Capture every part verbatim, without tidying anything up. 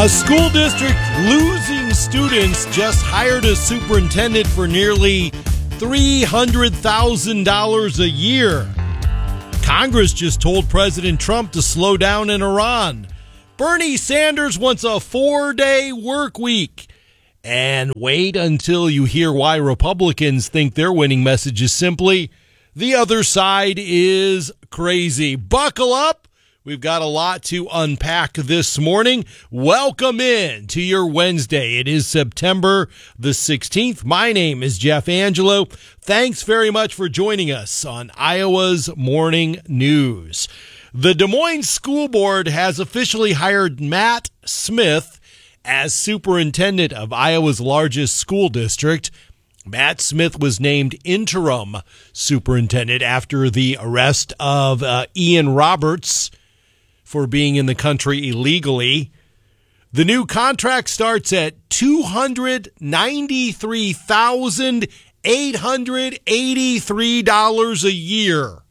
A school district losing students just hired a superintendent for nearly three hundred thousand dollars a year. Congress just told President Trump to slow down in Iran. Bernie Sanders wants a four-day work week. And wait until you hear why Republicans think their winning message is simply, the other side is crazy. Buckle up. We've got a lot to unpack this morning. Welcome in to your Wednesday. It is September the sixteenth. My name is Jeff Angelo. Thanks very much for joining us on Iowa's Morning News. The Des Moines School Board has officially hired Matt Smith as superintendent of Iowa's largest school district. Matt Smith was named interim superintendent after the arrest of uh, Ian Roberts for being in the country illegally. The new contract starts at two hundred ninety-three thousand eight hundred eighty-three dollars a year,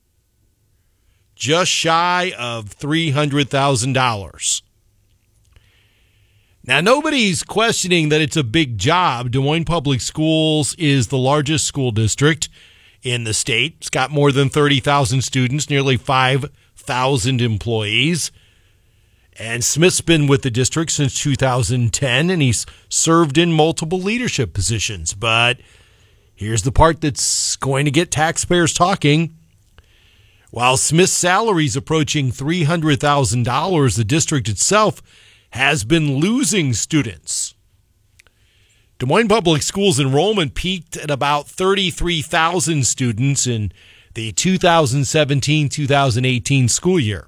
just shy of three hundred thousand dollars. Now, nobody's questioning that it's a big job. Des Moines Public Schools is the largest school district in the state. It's got more than thirty thousand students, nearly five thousand employees. And Smith's been with the district since two thousand ten, and he's served in multiple leadership positions. But here's the part that's going to get taxpayers talking. While Smith's salary is approaching three hundred thousand dollars, the district itself has been losing students. Des Moines Public Schools enrollment peaked at about thirty-three thousand students in the two thousand seventeen two thousand eighteen school year.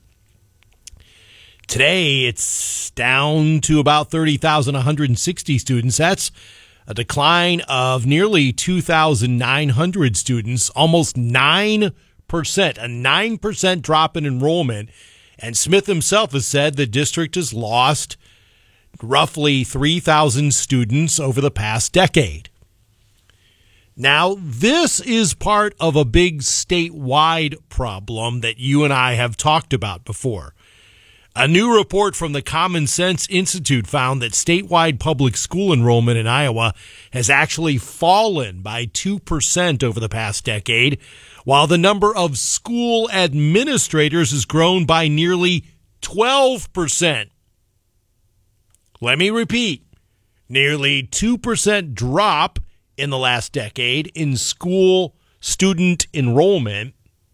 Today, it's down to about thirty thousand one hundred sixty students. That's a decline of nearly two thousand nine hundred students, almost nine percent, a nine percent drop in enrollment. And Smith himself has said the district has lost roughly three thousand students over the past decade. Now, this is part of a big statewide problem that you and I have talked about before. A new report from the Common Sense Institute found that statewide public school enrollment in Iowa has actually fallen by two percent over the past decade, while the number of school administrators has grown by nearly twelve percent. Let me repeat, nearly two percent drop in the last decade in school student enrollment,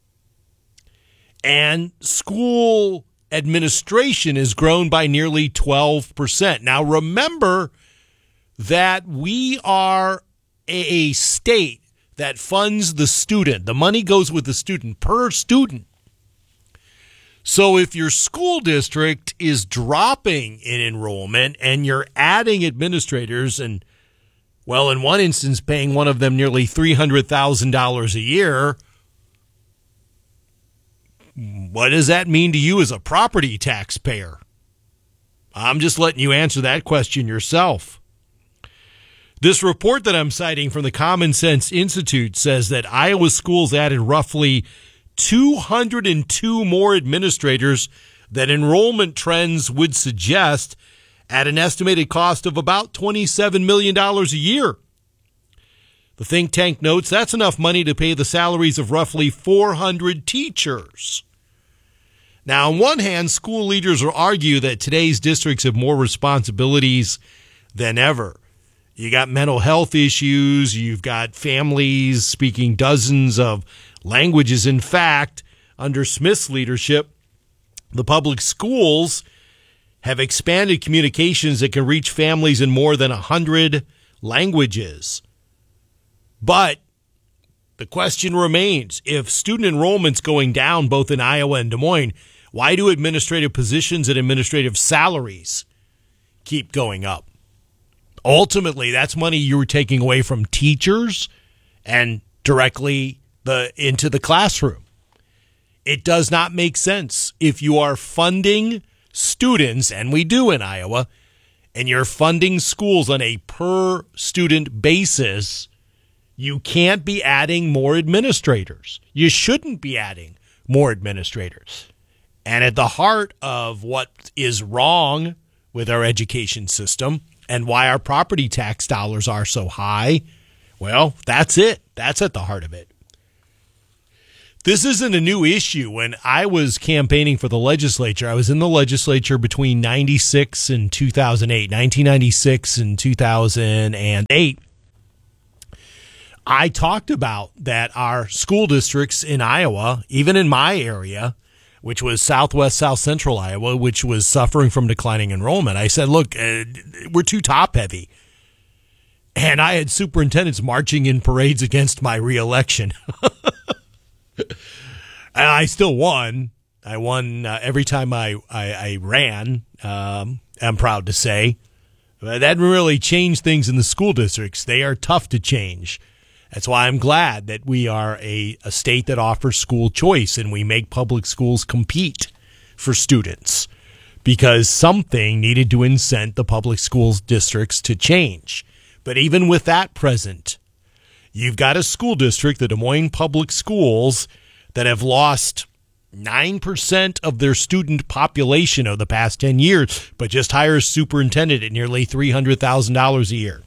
and school administration has grown by nearly twelve percent. Now, remember that we are a state that funds the student. The money goes with the student per student. So if your school district is dropping in enrollment and you're adding administrators and, well, in one instance, paying one of them nearly three hundred thousand dollars a year, what does that mean to you as a property taxpayer? I'm just letting you answer that question yourself. This report that I'm citing from the Common Sense Institute says that Iowa schools added roughly two hundred two more administrators than enrollment trends would suggest, at an estimated cost of about twenty-seven million dollars a year. The think tank notes that's enough money to pay the salaries of roughly four hundred teachers. Now, on one hand, school leaders will argue that today's districts have more responsibilities than ever. You got mental health issues. You've got families speaking dozens of languages. In fact, under Smith's leadership, the public schools have expanded communications that can reach families in more than one hundred languages. But the question remains, if student enrollment's going down both in Iowa and Des Moines, why do administrative positions and administrative salaries keep going up? Ultimately, that's money you were taking away from teachers and directly the into the classroom. It does not make sense. If you are funding students, and we do in Iowa, and you're funding schools on a per student basis, you can't be adding more administrators. You shouldn't be adding more administrators. And at the heart of what is wrong with our education system and why our property tax dollars are so high. Well, that's it. That's at the heart of it. This isn't a new issue. When I was campaigning for the legislature, I was in the legislature between ninety-six and two thousand eight, nineteen ninety-six and two thousand eight. I talked about that our school districts in Iowa, even in my area, which was southwest, south central Iowa, which was suffering from declining enrollment, I said, look, uh, we're too top heavy. And I had superintendents marching in parades against my reelection. And I still won. I won uh, every time I, I, I ran, um, I'm proud to say. But that didn't really change things in the school districts. They are tough to change. That's why I'm glad that we are a, a state that offers school choice and we make public schools compete for students, because something needed to incent the public schools districts to change. But even with that present, you've got a school district, the Des Moines Public Schools, that have lost nine percent of their student population over the past ten years, but just hire a superintendent at nearly three hundred thousand dollars a year.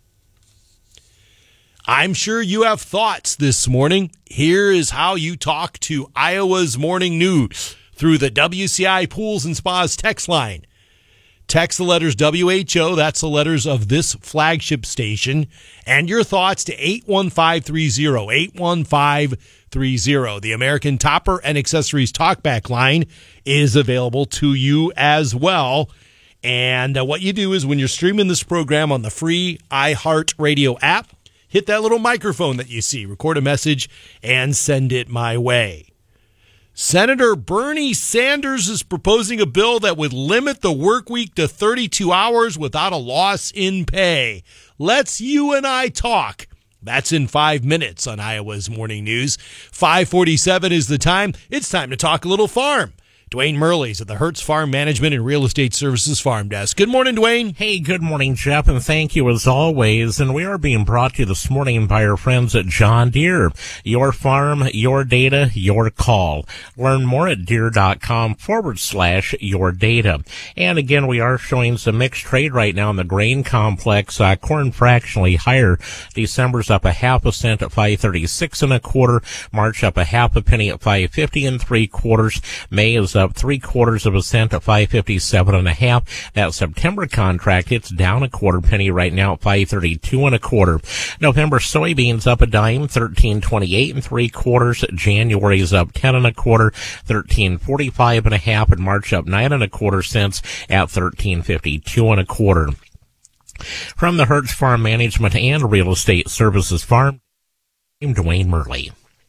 I'm sure you have thoughts this morning. Here is how you talk to Iowa's Morning News through the W C I Pools and Spas text line. Text the letters W H O, that's the letters of this flagship station, and your thoughts to eight one five three zero, eight one five three zero. The American Topper and Accessories Talkback line is available to you as well. And uh, what you do is when you're streaming this program on the free iHeartRadio app, hit that little microphone that you see, record a message, and send it my way. Senator Bernie Sanders is proposing a bill that would limit the work week to thirty-two hours without a loss in pay. Let's you and I talk. That's in five minutes on Iowa's Morning News. five forty-seven is the time. It's time to talk a little farm. Dwayne Murley's at the Hertz Farm Management and Real Estate Services Farm Desk. Good morning, Dwayne. Hey, good morning, Jeff, and thank you as always. And we are being brought to you this morning by our friends at John Deere. Your farm, your data, your call. Learn more at deere.com forward slash your data. And again, we are showing some mixed trade right now in the grain complex. Uh, corn fractionally higher. December's up a half a cent at five thirty-six and a quarter. March up a half a penny at five fifty and three quarters. May is up three quarters of a cent at five fifty-seven and a half. That September contract, it's down a quarter penny right now at five thirty-two and a quarter. November soybeans up a dime, thirteen twenty-eight and three quarters. January's up ten and a quarter, thirteen forty-five and a half, and March up nine and a quarter cents at thirteen fifty-two and a quarter. From the Hertz Farm Management and Real Estate Services Farm, I'm Dwayne Murley.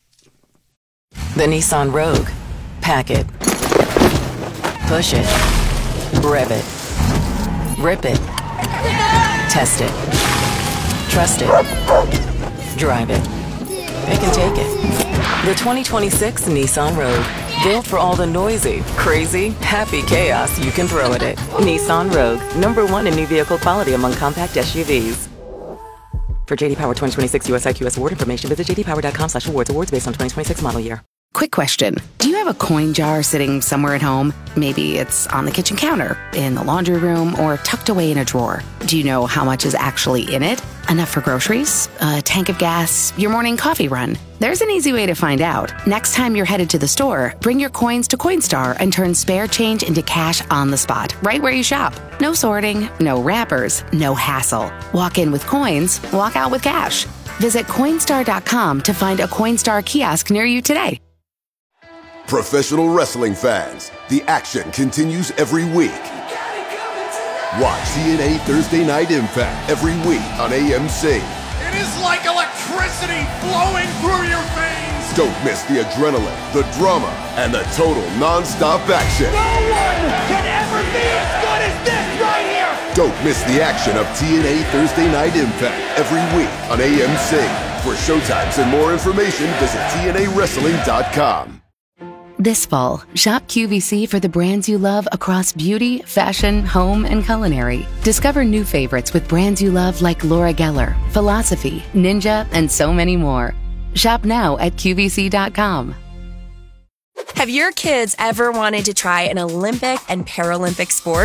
The Nissan Rogue. Pack it. Push it. Rev it. Rip it. Test it. Trust it. Drive it. It can take it. The twenty twenty-six Nissan Rogue. Built for all the noisy, crazy, happy chaos you can throw at it. Nissan Rogue. Number one in new vehicle quality among compact S U Vs. For J D Power twenty twenty-six U S I Q S award information, visit jdpower.com slash awards. Awards based on twenty twenty-six model year. Quick question. Do you have a coin jar sitting somewhere at home? Maybe it's on the kitchen counter, in the laundry room, or tucked away in a drawer. Do you know how much is actually in it? Enough for groceries? A tank of gas? Your morning coffee run? There's an easy way to find out. Next time you're headed to the store, bring your coins to Coinstar and turn spare change into cash on the spot, right where you shop. No sorting, no wrappers, no hassle. Walk in with coins, walk out with cash. Visit Coinstar dot com to find a Coinstar kiosk near you today. Professional wrestling fans, the action continues every week. Watch T N A Thursday Night Impact every week on A M C. It is like electricity flowing through your veins. Don't miss the adrenaline, the drama, and the total non-stop action. No one can ever be as good as this right here. Don't miss the action of T N A Thursday Night Impact every week on A M C. For showtimes and more information, visit T N A wrestling dot com. This fall, shop Q V C for the brands you love across beauty, fashion, home, and culinary. Discover new favorites with brands you love like Laura Geller, Philosophy, Ninja, and so many more. Shop now at Q V C dot com. Have your kids ever wanted to try an Olympic and Paralympic sport?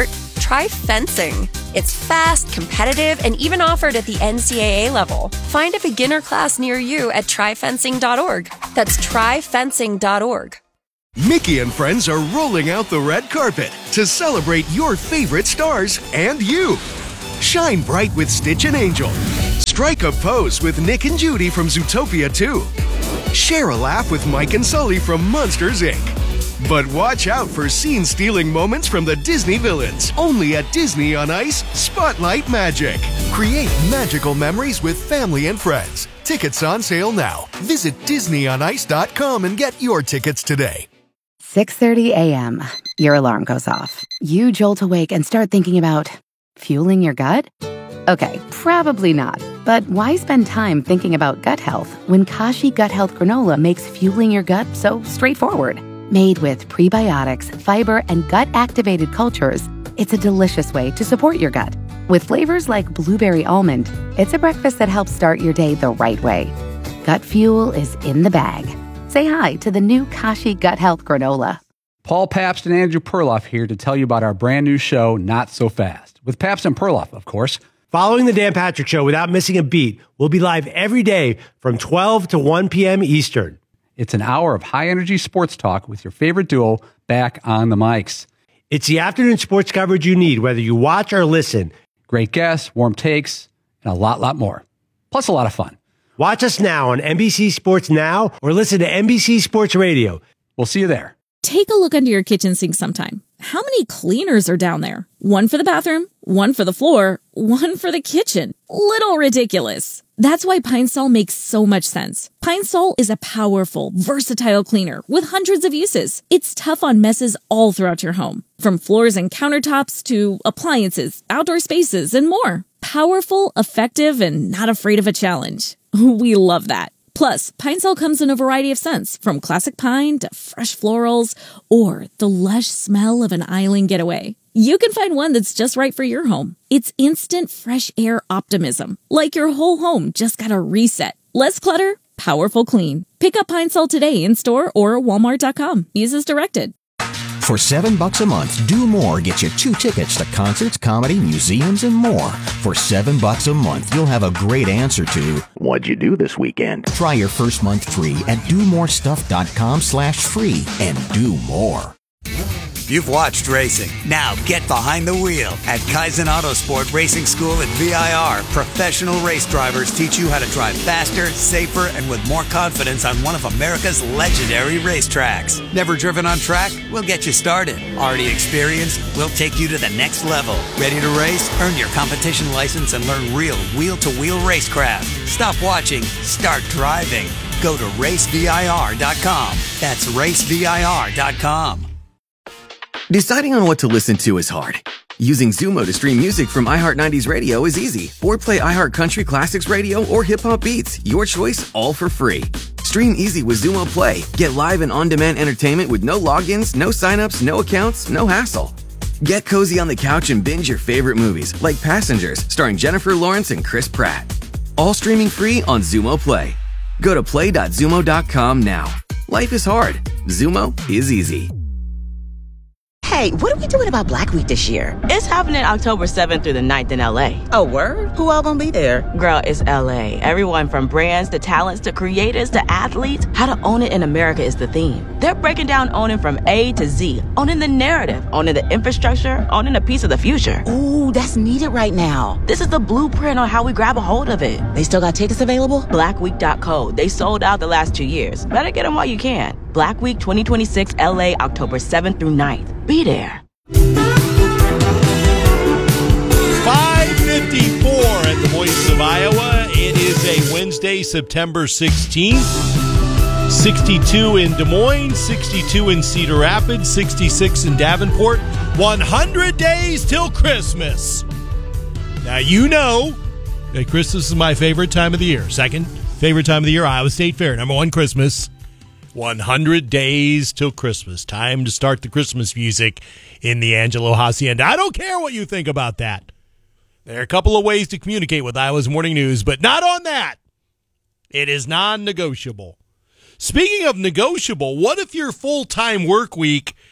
try fencing. It's fast, competitive, and even offered at the N C double A level. Find a beginner class near you at try fencing dot org. That's try fencing dot org. Mickey and friends are rolling out the red carpet to celebrate your favorite stars and you. Shine bright with Stitch and Angel. Strike a pose with Nick and Judy from Zootopia two. Share a laugh with Mike and Sully from Monsters, Incorporated. But watch out for scene-stealing moments from the Disney villains. Only at Disney on Ice Spotlight Magic. Create magical memories with family and friends. Tickets on sale now. Visit disney on ice dot com and get your tickets today. six thirty a.m. Your alarm goes off. You jolt awake and start thinking about fueling your gut? Okay, probably not. But why spend time thinking about gut health when Kashi Gut Health Granola makes fueling your gut so straightforward? Made with prebiotics, fiber, and gut-activated cultures, it's a delicious way to support your gut. With flavors like blueberry almond, it's a breakfast that helps start your day the right way. Gut fuel is in the bag. Say hi to the new Kashi Gut Health Granola. Paul Pabst and Andrew Perloff here to tell you about our brand new show, Not So Fast, with Pabst and Perloff, of course. Following the Dan Patrick Show without missing a beat, we'll be live every day from twelve to one p.m. Eastern. It's an hour of high-energy sports talk with your favorite duo back on the mics. It's the afternoon sports coverage you need, whether you watch or listen. Great guests, warm takes, and a lot, lot more. Plus a lot of fun. Watch us now on N B C Sports Now or listen to N B C Sports Radio. We'll see you there. Take a look under your kitchen sink sometime. How many cleaners are down there? One for the bathroom, one for the floor, one for the kitchen. Little ridiculous. That's why Pine Sol makes so much sense. Pine Sol is a powerful, versatile cleaner with hundreds of uses. It's tough on messes all throughout your home, from floors and countertops to appliances, outdoor spaces, and more. Powerful, effective, and not afraid of a challenge. We love that. Plus, Pine Sol comes in a variety of scents, from classic pine to fresh florals, or the lush smell of an island getaway. You can find one that's just right for your home. It's instant fresh air optimism, like your whole home just got a reset. Less clutter, powerful clean. Pick up Pine Sol today in store or walmart dot com. Use as directed. For seven bucks a month, Do More gets you two tickets to concerts, comedy, museums, and more. For seven bucks a month, you'll have a great answer to what'd you do this weekend? Try your first month free at do more stuff dot com slash free and do more. You've watched racing. Now get behind the wheel. At Kaizen Autosport Racing School at V I R, professional race drivers teach you how to drive faster, safer, and with more confidence on one of America's legendary racetracks. Never driven on track? We'll get you started. Already experienced? We'll take you to the next level. Ready to race? Earn your competition license and learn real wheel-to-wheel racecraft. Stop watching. Start driving. Go to race V I R dot com. That's race V I R dot com. Deciding on what to listen to is hard. Using Zumo to stream music from iHeart nineties Radio is easy. Or play iHeart Country Classics Radio or Hip Hop Beats. Your choice, all for free. Stream easy with Zumo Play. Get live and on-demand entertainment with no logins, no signups, no accounts, no hassle. Get cozy on the couch and binge your favorite movies, like Passengers, starring Jennifer Lawrence and Chris Pratt. All streaming free on Zumo Play. Go to play dot zumo dot com now. Life is hard. Zumo is easy. Hey, what are we doing about Black Week this year? It's happening October seventh through the ninth in L A. Oh, word? Who all gonna be there? Girl, it's L A. Everyone from brands to talents to creators to athletes. How to own it in America is the theme. They're breaking down owning from A to Z. Owning the narrative, owning the infrastructure, owning a piece of the future. Ooh, that's needed right now. This is the blueprint on how we grab a hold of it. They still got tickets available? black week dot co. They sold out the last two years. Better get them while you can. Black Week twenty twenty-six L A, October seventh through ninth. Be there. five fifty-four at the Voice of Iowa. It is a Wednesday, September sixteenth. sixty-two in Des Moines, sixty-two in Cedar Rapids, sixty-six in Davenport. one hundred days till Christmas. Now, you know that Christmas is my favorite time of the year. Second favorite time of the year, Iowa State Fair. Number one, Christmas. one hundred days till Christmas. Time to start the Christmas music in the Angelo Hacienda. I don't care what you think about that. There are a couple of ways to communicate with Iowa's Morning News, but not on that. It is non-negotiable. Speaking of negotiable, what if your full-time work week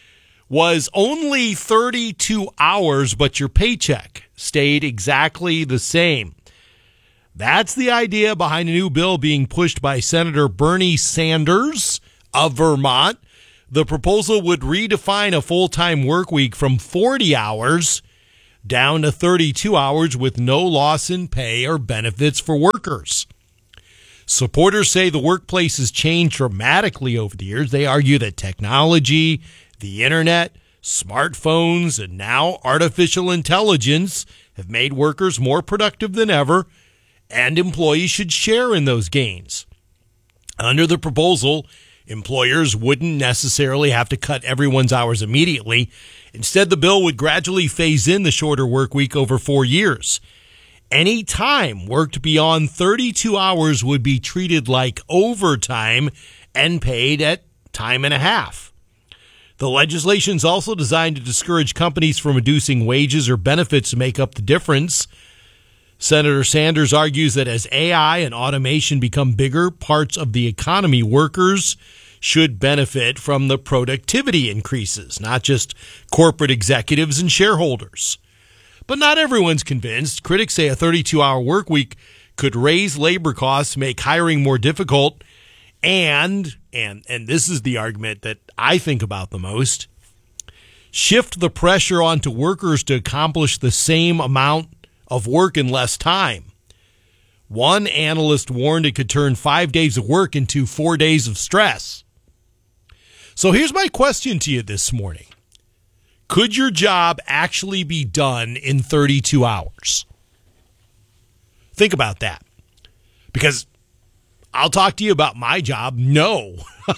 was only thirty-two hours, but your paycheck stayed exactly the same. That's the idea behind a new bill being pushed by Senator Bernie Sanders of Vermont. The proposal would redefine a full-time work week from forty hours down to thirty-two hours with no loss in pay or benefits for workers. Supporters say the workplace has changed dramatically over the years. They argue that technology, the internet, smartphones, and now artificial intelligence have made workers more productive than ever, and employees should share in those gains. Under the proposal, employers wouldn't necessarily have to cut everyone's hours immediately. Instead, the bill would gradually phase in the shorter work week over four years. Any time worked beyond thirty-two hours would be treated like overtime and paid at time and a half. The legislation is also designed to discourage companies from reducing wages or benefits to make up the difference. Senator Sanders argues that as A I and automation become bigger parts of the economy, workers should benefit from the productivity increases, not just corporate executives and shareholders. But not everyone's convinced. Critics say a thirty-two hour work week could raise labor costs, make hiring more difficult, and, and, and this is the argument that I think about the most, shift the pressure onto workers to accomplish the same amount of work in less time. One analyst warned it could turn five days of work into four days of stress. So here's my question to you this morning. Could your job actually be done in thirty-two hours? Think about that. Because I'll talk to you about my job. No.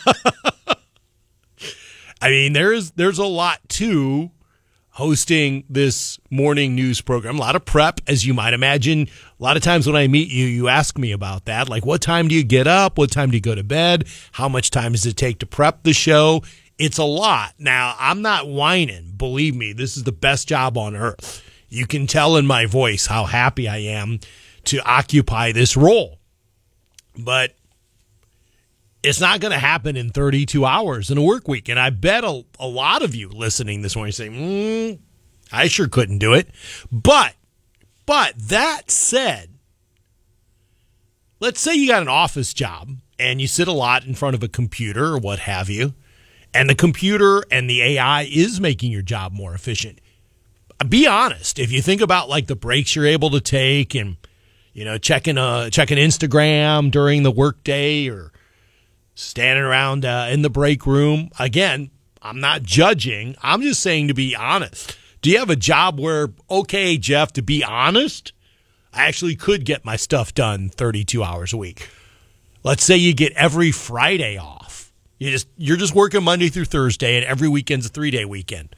I mean, there's there's a lot to hosting this morning news program. A lot of prep, as you might imagine. A lot of times when I meet you, you ask me about that. Like, what time do you get up? What time do you go to bed? How much time does it take to prep the show? It's a lot. Now, I'm not whining. Believe me, this is the best job on earth. You can tell in my voice how happy I am to occupy this role. But it's not going to happen in thirty-two hours in a work week. And I bet a, a lot of you listening this morning say, mm, I sure couldn't do it. But, but that said, let's say you got an office job and you sit a lot in front of a computer or what have you, and the computer and the A I is making your job more efficient. Be honest. If you think about like the breaks you're able to take and, you know, checking uh checking Instagram during the workday or standing around uh, in the break room. Again, I'm not judging. I'm just saying to be honest. Do you have a job where, okay, Jeff, to be honest, I actually could get my stuff done thirty-two hours a week? Let's say you get every Friday off. You just, you're just working Monday through Thursday, and every weekend's a three-day weekend.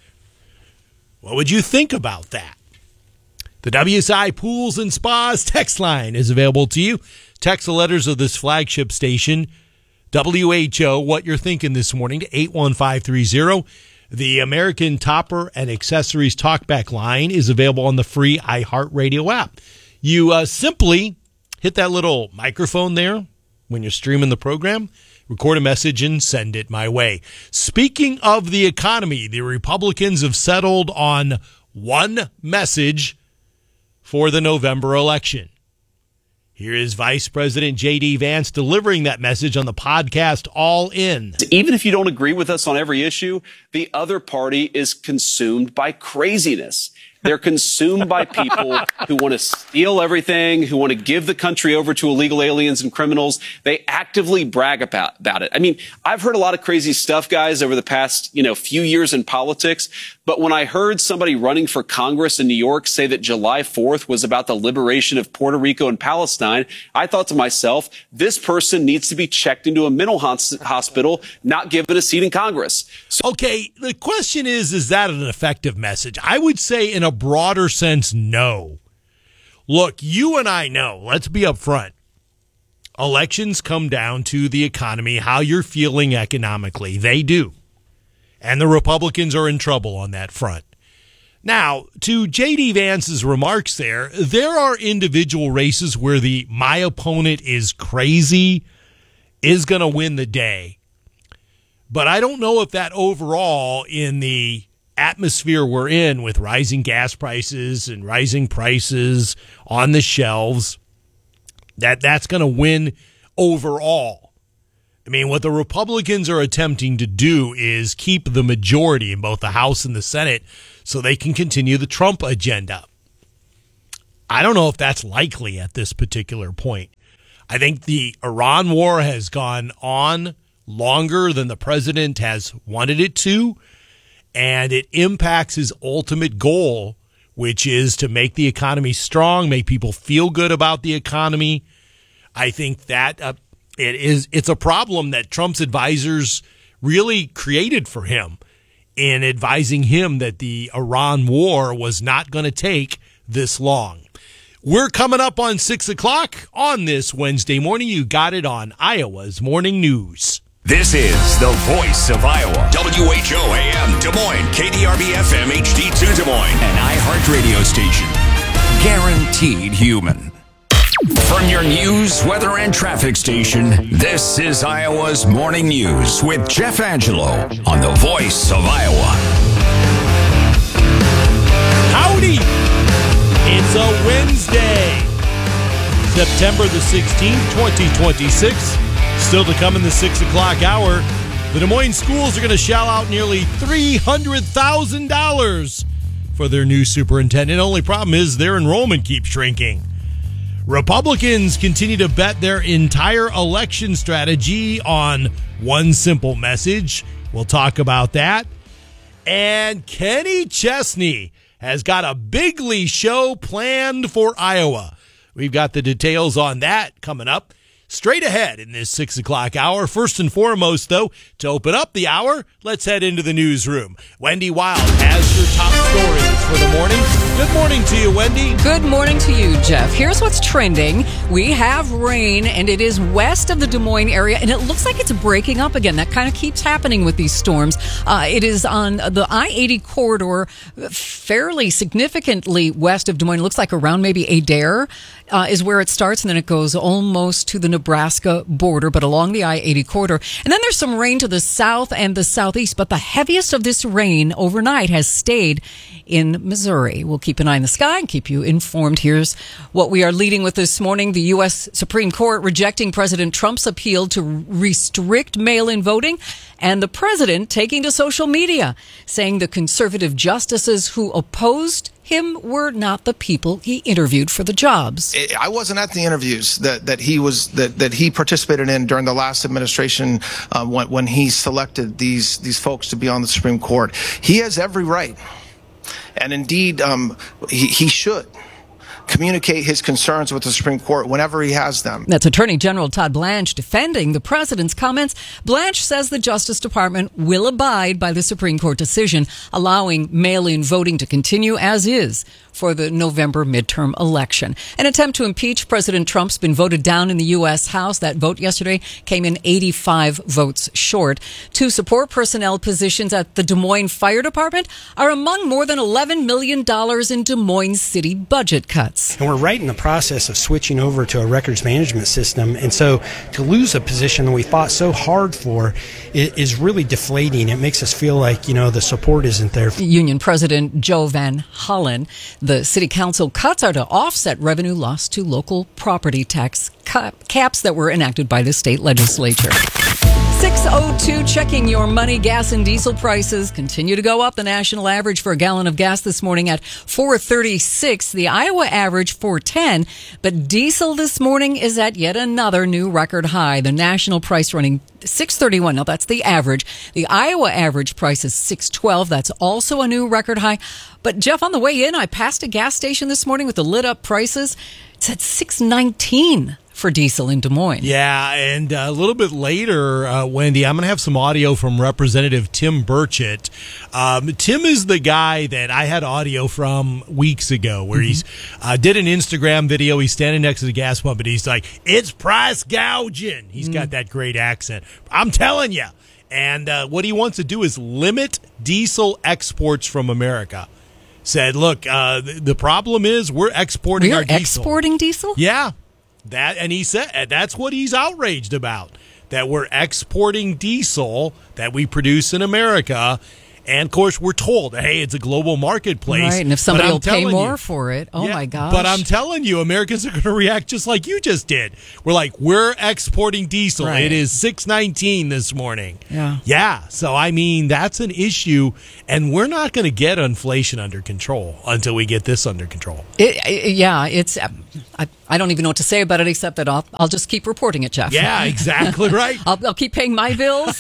What would you think about that? The W S I Pools and Spas text line is available to you. Text the letters of this flagship station, W H O, what you're thinking this morning to eight one five three zero. The American Topper and Accessories Talkback line is available on the free iHeartRadio app. You uh, simply hit that little microphone there when you're streaming the program, record a message, and send it my way. Speaking of the economy, the Republicans have settled on one message for the November election. Here is Vice President J D. Vance delivering that message on the podcast All In. Even if you don't agree with us on every issue, the other party is consumed by craziness. They're consumed by people who want to steal everything, who want to give the country over to illegal aliens and criminals. They actively brag about, about it. I mean, I've heard a lot of crazy stuff, guys, over the past, you know, few years in politics. But when I heard somebody running for Congress in New York say that July fourth was about the liberation of Puerto Rico and Palestine, I thought to myself, this person needs to be checked into a mental hospital, not given a seat in Congress. So- okay, the question is, is that an effective message? I would say in a broader sense, no. Look, you and I know, let's be upfront. Elections come down to the economy, how you're feeling economically. They do. And the Republicans are in trouble on that front. Now, to J D. Vance's remarks there, there are individual races where the my opponent is crazy is going to win the day. But I don't know if that overall, in the atmosphere we're in with rising gas prices and rising prices on the shelves, that that's going to win overall. I mean, what the Republicans are attempting to do is keep the majority in both the House and the Senate so they can continue the Trump agenda. I don't know if that's likely at this particular point. I think the Iran war has gone on longer than the president has wanted it to, and it impacts his ultimate goal, which is to make the economy strong, make people feel good about the economy. I think that uh, it is it's a problem that Trump's advisors really created for him in advising him that the Iran war was not going to take this long. We're coming up on six o'clock on this Wednesday morning. You got it on Iowa's Morning News. This is the voice of Iowa. W H O A M Des Moines, K D R B F M H D two Des Moines, an iHeart radio station. Guaranteed human. From your news, weather, and traffic station, this is Iowa's Morning News with Jeff Angelo on the voice of Iowa. Howdy! It's a Wednesday, September the sixteenth, twenty twenty-six. Still to come in the six o'clock hour, the Des Moines schools are going to shell out nearly three hundred thousand dollars for their new superintendent. Only problem is their enrollment keeps shrinking. Republicans continue to bet their entire election strategy on one simple message. We'll talk about that. And Kenny Chesney has got a bigly show planned for Iowa. We've got the details on that coming up straight ahead in this six o'clock hour. First and foremost, though, to open up the hour, let's head into the newsroom. Wendy Wild has your top stories for the morning. Good morning to you, Wendy. Good morning to you, Jeff. Here's what's trending. We have rain, and it is west of the Des Moines area, and it looks like it's breaking up again. That kind of keeps happening with these storms. Uh, it is on the I eighty corridor, fairly significantly west of Des Moines. It looks like around maybe Adair uh, is where it starts, and then it goes almost to the Nebraska border, but along the I eighty corridor. And then there's some rain to the south and the southeast, but the heaviest of this rain overnight has stayed in Missouri. We'll keep an eye on the sky and keep you informed. Here's what we are leading with this morning. The U S Supreme Court rejecting President Trump's appeal to restrict mail-in voting, and the president taking to social media, saying the conservative justices who opposed him were not the people he interviewed for the jobs. I wasn't at the interviews that, that he was that, that he participated in during the last administration uh, when, when he selected these these folks to be on the Supreme Court. He has every right, and indeed um, he, he should communicate his concerns with the Supreme Court whenever he has them. That's Attorney General Todd Blanche defending the president's comments. Blanche says the Justice Department will abide by the Supreme Court decision allowing mail-in voting to continue as is for the November midterm election. An attempt to impeach President Trump's been voted down in the U S House. That vote yesterday came in eighty-five votes short. Two support personnel positions at the Des Moines Fire Department are among more than eleven million dollars in Des Moines city budget cuts. And we're right in the process of switching over to a records management system. And so to lose a position that we fought so hard for is really deflating. It makes us feel like, you know, the support isn't there. Union President Joe Van Hollen. The city council cuts are to offset revenue lost to local property tax caps that were enacted by the state legislature. six oh two, checking your money. Gas and diesel prices continue to go up. The national average for a gallon of gas this morning at four thirty-six. The Iowa average four ten. But diesel this morning is at yet another new record high. The national price running six thirty-one. Now that's the average. The Iowa average price is six twelve. That's also a new record high. But Jeff, on the way in, I passed a gas station this morning with the lit up prices. It's at six nineteen. For diesel in Des Moines. Yeah, and a little bit later, uh, Wendy, I'm going to have some audio from Representative Tim Burchett. Um, Tim is the guy that I had audio from weeks ago where mm-hmm. he's uh, did an Instagram video. He's standing next to the gas pump, and he's like, it's price gouging. He's mm. got that great accent. I'm telling you. And uh, what he wants to do is limit diesel exports from America. Said, look, uh, the, the problem is we're exporting we our diesel. We're exporting diesel? Yeah. That and he said that's what he's outraged about. that we're exporting diesel that we produce in America. And, of course, we're told, hey, it's a global marketplace. Right, and if somebody will pay more you, for it, oh, yeah, my gosh. But I'm telling you, Americans are going to react just like you just did. We're like, we're exporting diesel. Right. It is six nineteen this morning. Yeah. Yeah, so, I mean, that's an issue, and we're not going to get inflation under control until we get this under control. It, it, yeah, it's. I, I don't even know what to say about it except that I'll, I'll just keep reporting it, Jeff. Yeah, exactly right. I'll, I'll keep paying my bills.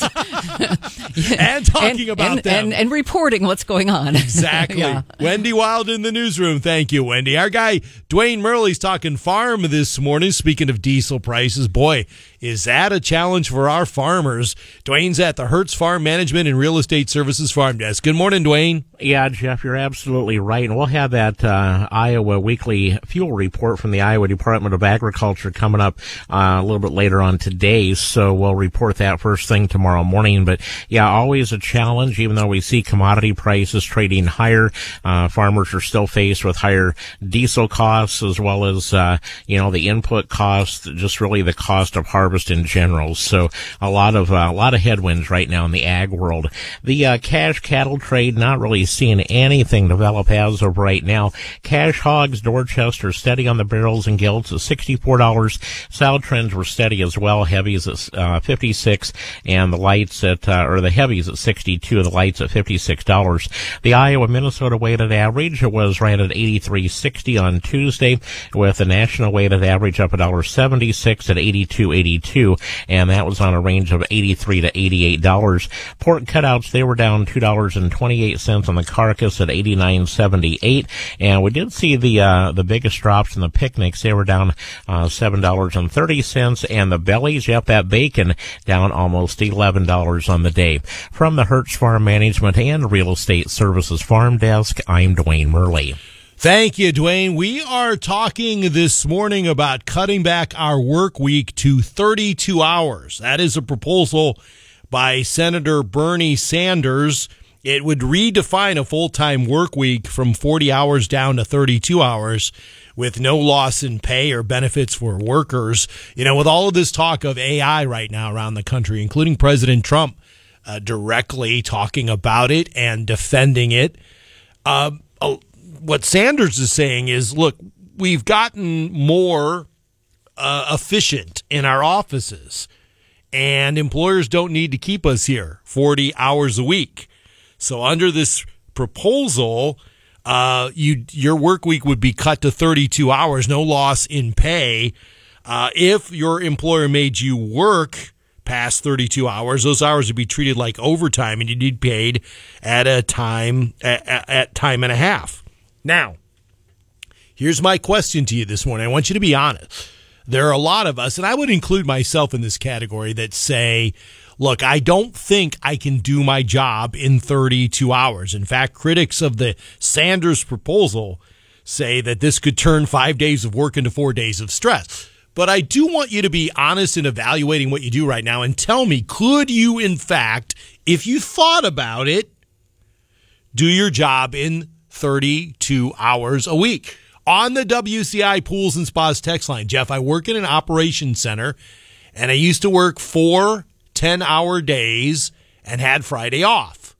and talking and, about and, them. And, and reporting what's going on. Exactly. Yeah. Wendy Wild in the newsroom. Thank you, Wendy. Our guy, Dwayne Murley's talking farm this morning. Speaking of diesel prices, boy, is that a challenge for our farmers. Dwayne's at the Hertz Farm Management and Real Estate Services Farm Desk. Good morning, Dwayne. Yeah, Jeff, you're absolutely right. And we'll have that uh, Iowa weekly fuel report from the Iowa Department of Agriculture coming up uh, a little bit later on today. So we'll report that first thing tomorrow morning. But yeah, always a challenge, even though we see commodity prices trading higher. Uh, farmers are still faced with higher diesel costs as well as, uh, you know, the input costs, just really the cost of harvest in general. So a lot of, uh, a lot of headwinds right now in the ag world. The uh, cash cattle trade, not really seeing anything develop as of right now. Cash hogs, Dorchester, steady on the barrels and gilts at sixty-four dollars. Sow trends were steady as well. Heavies at uh, fifty-six and the lights at, uh, or the heavies at sixty-two, the lights at fifty-six dollars. The Iowa Minnesota weighted average was right at eighty-three sixty on Tuesday, with the national weighted average up one dollar seventy-six at eighty-two eighty-two, and that was on a range of eighty-three to eighty-eight dollars. Pork cutouts, they were down two dollars and twenty-eight cents on the carcass at eighty-nine seventy-eight, and we did see the uh, the biggest drops in the picnics. They were down uh, seven dollars and thirty cents, and the bellies, yep, that bacon down almost eleven dollars on the day. From the Hertz Farm Management and Real Estate Services Farm Desk, I'm Dwayne Murley. Thank you, Dwayne. We are talking this morning about cutting back our work week to thirty-two hours. That is a proposal by Senator Bernie Sanders. It would redefine a full-time work week from forty hours down to thirty-two hours with no loss in pay or benefits for workers. You know, with all of this talk of A I right now around the country, including President Trump uh, directly talking about it and defending it, uh, uh, what Sanders is saying is, look, we've gotten more uh, efficient in our offices, and employers don't need to keep us here forty hours a week. So under this proposal, uh, you your work week would be cut to thirty-two hours, no loss in pay. Uh, if your employer made you work past thirty-two hours, those hours would be treated like overtime, and you'd be paid at a time at, at time and a half. Now, here's my question to you this morning. I want you to be honest. There are a lot of us, and I would include myself in this category, that say, look, I don't think I can do my job in thirty-two hours. In fact, critics of the Sanders proposal say that this could turn five days of work into four days of stress. But I do want you to be honest in evaluating what you do right now and tell me, could you, in fact, if you thought about it, do your job in thirty-two hours a week? On the W C I Pools and Spas text line, Jeff, I work in an operations center, and I used to work four ten-hour days and had Friday off.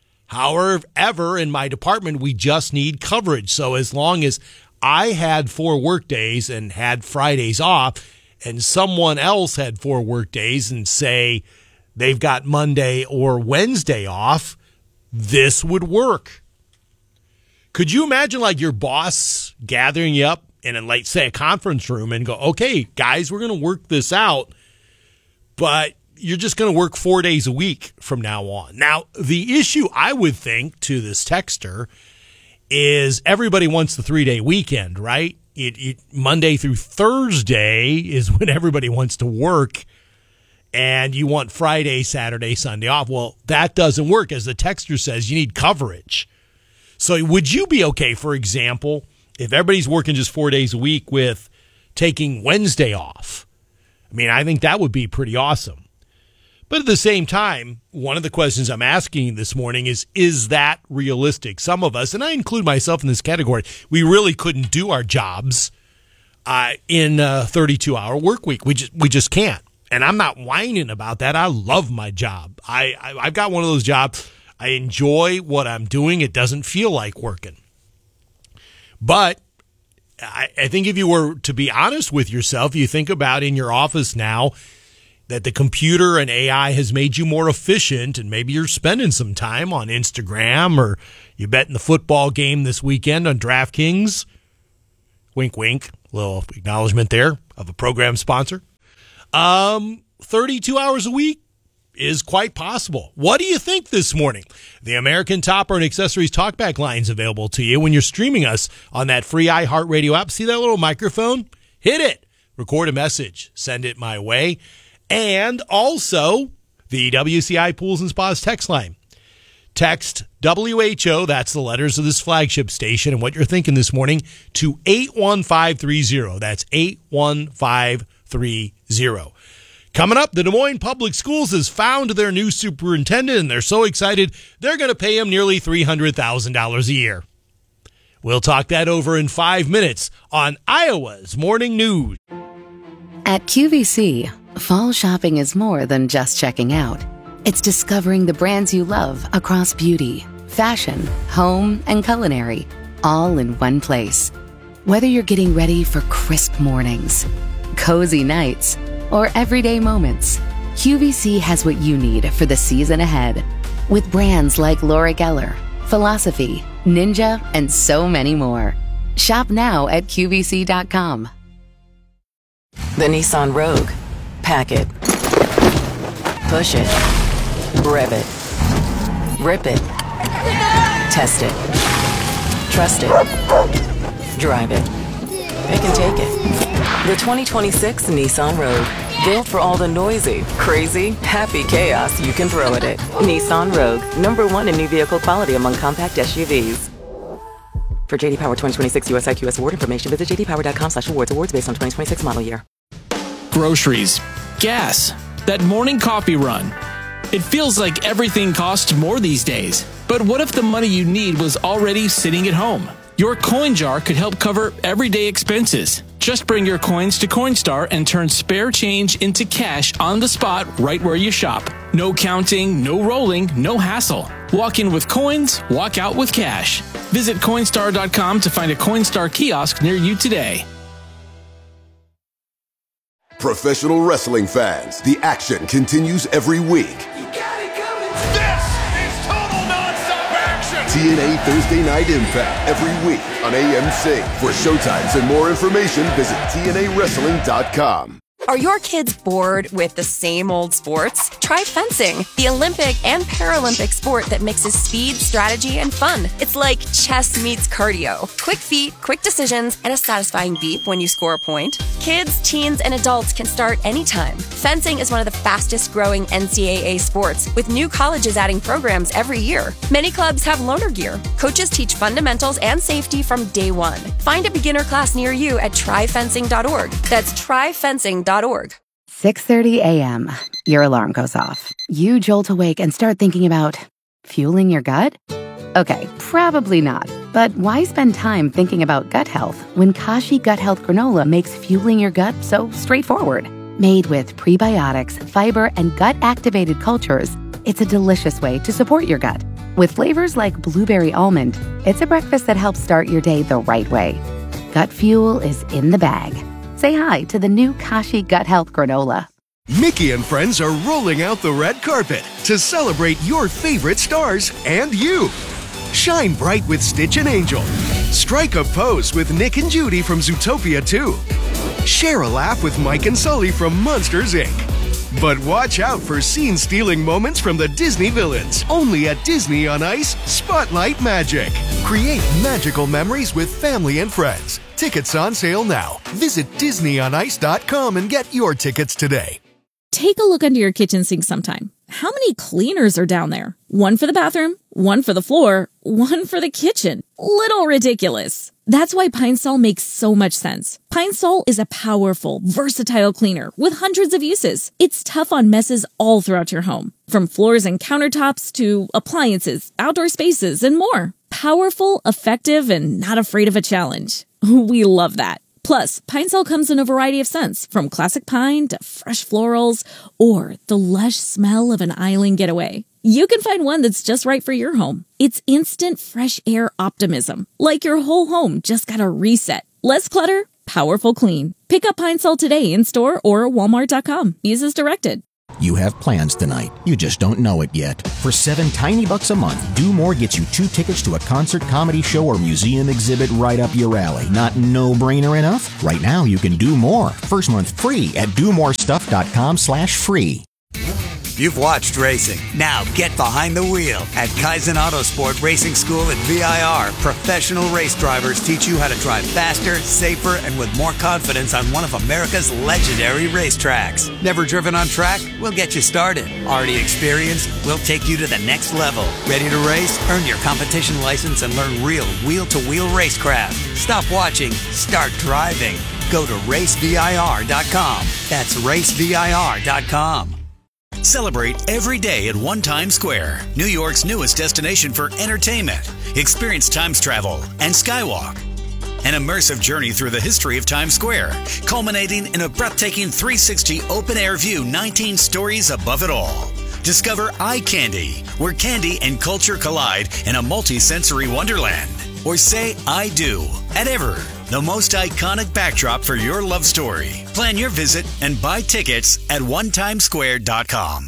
However, in my department, we just need coverage. So as long as I had four work days and had Fridays off, and someone else had four work days and say they've got Monday or Wednesday off, this would work. Could you imagine like your boss gathering you up in, a, like, say, a conference room and go, okay, guys, we're going to work this out, but you're just going to work four days a week from now on. Now, the issue I would think to this texter is everybody wants the three-day weekend, right? It, it, Monday through Thursday is when everybody wants to work, and you want Friday, Saturday, Sunday off. Well, that doesn't work. As the texter says, you need coverage. So would you be okay, for example, if everybody's working just four days a week with taking Wednesday off? I mean, I think that would be pretty awesome. But at the same time, one of the questions I'm asking this morning is, is that realistic? Some of us, and I include myself in this category, we really couldn't do our jobs uh, in a thirty-two hour work week. We just, we just can't. And I'm not whining about that. I love my job. I, I, I've got one of those jobs. I enjoy what I'm doing. It doesn't feel like working. But I, I think if you were to be honest with yourself, you think about in your office now that the computer and A I has made you more efficient, and maybe you're spending some time on Instagram, or you bet in the football game this weekend on DraftKings. Wink, wink. Little acknowledgement there of a program sponsor. Um, thirty-two hours a week is quite possible. What do you think this morning? The American Topper and Accessories Talkback line's available to you when you're streaming us on that free iHeartRadio app. See that little microphone? Hit it. Record a message. Send it my way. And also the W C I Pools and Spas text line. Text W H O, that's the letters of this flagship station, and what you're thinking this morning, to eight one five three zero. That's eight one five three zero. Coming up, the Des Moines Public Schools has found their new superintendent, and they're so excited they're going to pay him nearly three hundred thousand dollars a year. We'll talk that over in five minutes on Iowa's Morning News. At Q V C, fall shopping is more than just checking out. It's discovering the brands you love across beauty, fashion, home, and culinary, all in one place. Whether you're getting ready for crisp mornings, cozy nights, or everyday moments, Q V C has what you need for the season ahead. With brands like Laura Geller, Philosophy, Ninja, and so many more. Shop now at Q V C dot com. The Nissan Rogue. Pack it. Push it. Rev it. Rip it. Test it. Trust it. Drive it. Pick and take it. The twenty twenty-six Nissan Rogue. Built for all the noisy, crazy, happy chaos you can throw at it. Nissan Rogue. Number one in new vehicle quality among compact S U Vs. For J D Power twenty twenty-six U S I Q S award information, visit j d power dot com slash awards. Awards based on twenty twenty-six model year. Groceries. Gas. That morning coffee run. It feels like everything costs more these days. But what if the money you need was already sitting at home? Your coin jar could help cover everyday expenses. Just bring your coins to Coinstar and turn spare change into cash on the spot right where you shop. No counting, no rolling, no hassle. Walk in with coins, walk out with cash. Visit Coinstar dot com to find a Coinstar kiosk near you today. Professional wrestling fans, the action continues every week. This is total nonstop action. T N A Thursday Night Impact every week on A M C. For showtimes and more information, visit T N A wrestling dot com. Are your kids bored with the same old sports? Try fencing, the Olympic and Paralympic sport that mixes speed, strategy, and fun. It's like chess meets cardio. Quick feet, quick decisions, and a satisfying beep when you score a point. Kids, teens, and adults can start anytime. Fencing is one of the fastest growing N C double A sports, with new colleges adding programs every year. Many clubs have loaner gear. Coaches teach fundamentals and safety from day one. Find a beginner class near you at try fencing dot org. That's try fencing dot org. six thirty a.m. Your alarm goes off. You jolt awake and start thinking about fueling your gut? Okay, probably not. But why spend time thinking about gut health when Kashi Gut Health Granola makes fueling your gut so straightforward? Made with prebiotics, fiber, and gut-activated cultures, it's a delicious way to support your gut. With flavors like blueberry almond, it's a breakfast that helps start your day the right way. Gut fuel is in the bag. Say hi to the new Kashi Gut Health Granola. Mickey and friends are rolling out the red carpet to celebrate your favorite stars and you. Shine bright with Stitch and Angel. Strike a pose with Nick and Judy from Zootopia two. Share a laugh with Mike and Sully from Monsters, Incorporated. But watch out for scene-stealing moments from the Disney villains. Only at Disney on Ice Spotlight Magic. Create magical memories with family and friends. Tickets on sale now. Visit disney on ice dot com and get your tickets today. Take a look under your kitchen sink sometime. How many cleaners are down there? One for the bathroom, one for the floor, one for the kitchen. Little ridiculous. That's why Pine Sol makes so much sense. Pine Sol is a powerful, versatile cleaner with hundreds of uses. It's tough on messes all throughout your home, from floors and countertops to appliances, outdoor spaces, and more. Powerful, effective, and not afraid of a challenge. We love that. Plus, Pine Sol comes in a variety of scents, from classic pine to fresh florals or the lush smell of an island getaway. You can find one that's just right for your home. It's instant fresh air optimism, like your whole home just got a reset. Less clutter, powerful clean. Pick up Pine Sol today in store or walmart dot com. Use as directed. You have plans tonight. You just don't know it yet. For seven tiny bucks a month, Do More gets you two tickets to a concert, comedy show, or museum exhibit right up your alley. Not no-brainer enough? Right now, you can do more. First month free at do more stuff dot com slash free. You've watched racing. Now get behind the wheel. At Kaizen Autosport Racing School at V I R, professional race drivers teach you how to drive faster, safer, and with more confidence on one of America's legendary racetracks. Never driven on track? We'll get you started. Already experienced? We'll take you to the next level. Ready to race? Earn your competition license and learn real wheel-to-wheel racecraft. Stop watching. Start driving. Go to race V I R dot com. That's race V I R dot com. Celebrate every day at One Times Square, New York's newest destination for entertainment. Experience Times travel and Skywalk. An immersive journey through the history of Times Square, culminating in a breathtaking three sixty open-air view, nineteen stories above it all. Discover Eye Candy, where candy and culture collide in a multi-sensory wonderland. Or say I do at Ever, the most iconic backdrop for your love story. Plan your visit and buy tickets at one times square dot com.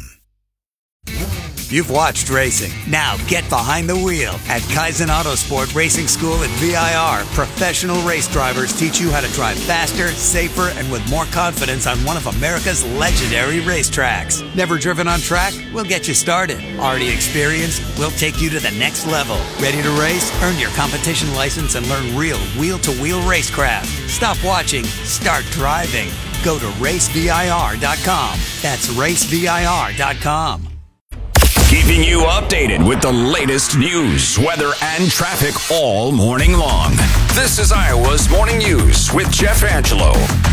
You've watched racing. Now get behind the wheel. At Kaizen Autosport Racing School at V I R, professional race drivers teach you how to drive faster, safer, and with more confidence on one of America's legendary racetracks. Never driven on track? We'll get you started. Already experienced? We'll take you to the next level. Ready to race? Earn your competition license and learn real wheel-to-wheel racecraft. Stop watching. Start driving. Go to race V I R dot com. That's race V I R dot com. Keeping you updated with the latest news, weather, and traffic all morning long. This is Iowa's Morning News with Jeff Angelo.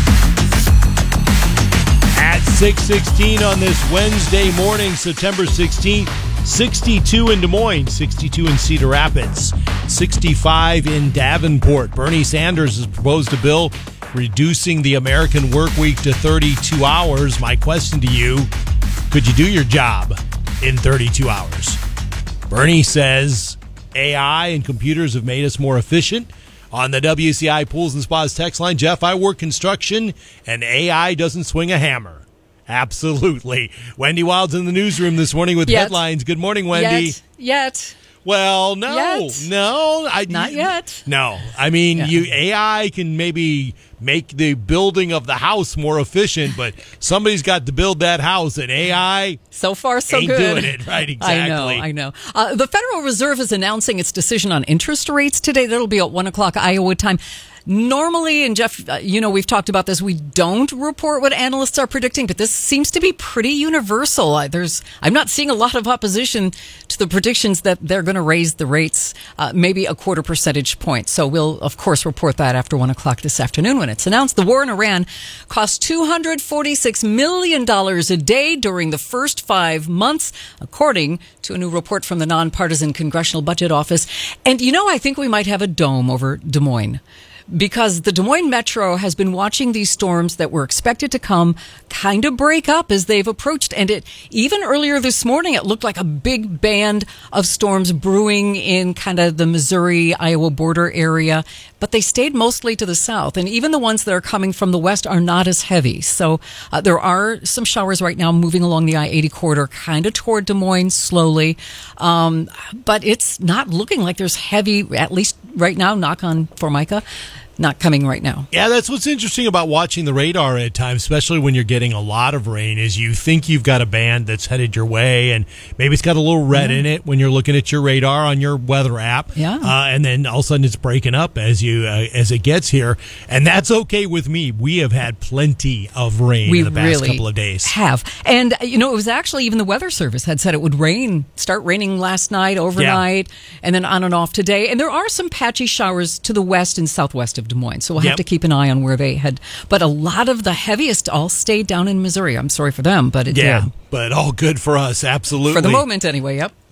At six sixteen on this Wednesday morning, September sixteenth, sixty-two in Des Moines, sixty-two in Cedar Rapids, sixty-five in Davenport. Bernie Sanders has proposed a bill reducing the American work week to thirty-two hours. My question to you, could you do your job in thirty-two hours? Bernie says A I and computers have made us more efficient. On the W C I Pools and Spas text line, Jeff, I work construction and A I doesn't swing a hammer. Absolutely. Wendy Wild's in the newsroom this morning with Yet. headlines. Good morning, Wendy. Yet. Yet. Well, no, Yet. no, I, Not yet. No, I mean, Yeah. you A I can maybe make the building of the house more efficient, but somebody's got to build that house, and A I so far so ain't good. doing it right. Exactly. I know. I know. Uh, the Federal Reserve is announcing its decision on interest rates today. That'll be at one o'clock Iowa time. Normally, and Jeff, uh, you know, we've talked about this, we don't report what analysts are predicting, but this seems to be pretty universal. Uh, there's, I'm not seeing a lot of opposition to the predictions that they're going to raise the rates, uh, maybe a quarter percentage point. So we'll, of course, report that after one o'clock this afternoon when it's announced. The war in Iran cost two hundred forty-six million dollars a day during the first five months, according to a new report from the nonpartisan Congressional Budget Office. And, you know, I think we might have a dome over Des Moines, because the Des Moines Metro has been watching these storms that were expected to come kind of break up as they've approached. And it, even earlier this morning, it looked like a big band of storms brewing in kind of the Missouri-Iowa border area. But they stayed mostly to the south. And even the ones that are coming from the west are not as heavy. So uh, there are some showers right now moving along the I eighty corridor, kind of toward Des Moines slowly. Um, but it's not looking like there's heavy, at least right now, knock on Formica, not coming right now. Yeah, that's what's interesting about watching the radar at times, especially when you're getting a lot of rain, is you think you've got a band that's headed your way, and maybe it's got a little red yeah. in it when you're looking at your radar on your weather app. Yeah. Uh, and then all of a sudden it's breaking up as you uh, as it gets here, and that's okay with me. We have had plenty of rain we in the past really couple of days. Have. And, you know, it was actually even the Weather Service had said it would rain, start raining last night, overnight, yeah. and then on and off today. And there are some patchy showers to the west and southwest of Des Moines, so we'll have yep. to keep an eye on where they head. But a lot of the heaviest all stayed down in Missouri. I'm sorry for them, but it yeah, did. But all good for us, absolutely. For the moment, anyway, yep.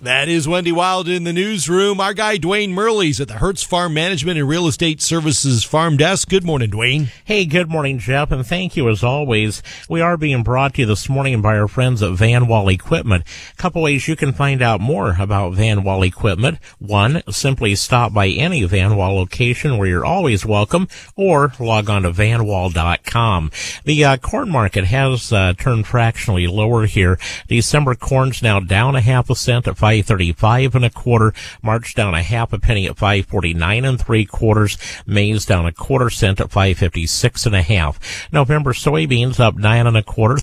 That is Wendy Wild in the newsroom. Our guy Dwayne Murley's at the Hertz Farm Management and Real Estate Services Farm Desk. Good morning, Dwayne. Hey, good morning, Jeff, and thank you as always. We are being brought to you this morning by our friends at Van Wall Equipment. A couple ways you can find out more about Van Wall Equipment. One, simply stop by any Van Wall location where you're always welcome, or log on to van wall dot com. The uh, corn market has uh, turned fractionally lower here. December corn's now down a half a cent at five thirty-five and a quarter. March down a half a penny at five forty-nine and three quarters. Maize down a quarter cent at five fifty-six and a half. November soybeans up nine and a quarter.